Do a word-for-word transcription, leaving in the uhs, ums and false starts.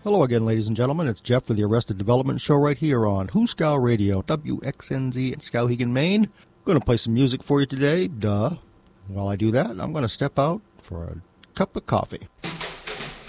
Hello again, ladies and gentlemen. It's Jeff for the Arrested Development Show right here on Hooskow Radio, W X N Z in Skowhegan, Maine. I'm going to play some music for you today, duh. While I do that, I'm going to step out for a cup of coffee.